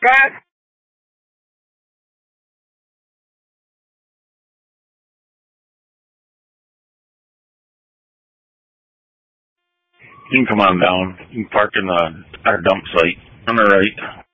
Got You can come on down. You can park in our dump site on the right.